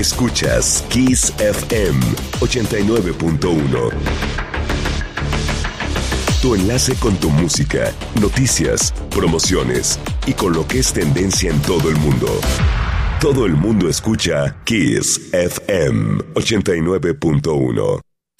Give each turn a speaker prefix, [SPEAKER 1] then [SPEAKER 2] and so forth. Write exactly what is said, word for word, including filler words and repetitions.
[SPEAKER 1] Escuchas Kiss F M ochenta y nueve punto uno. Tu enlace con tu música, noticias, promociones y con lo que es tendencia en todo el mundo. Todo el mundo escucha Kiss F M ochenta y nueve punto uno.